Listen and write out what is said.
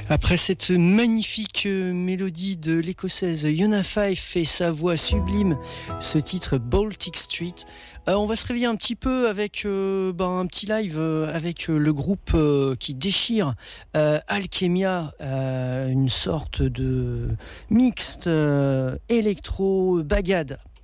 Après cette magnifique mélodie de l'écossaise Yona Fife et sa voix sublime, ce titre Baltic Street, on va se réveiller un petit peu avec un petit live avec le groupe qui déchire, Alchemia, une sorte de mixte électro-bagade.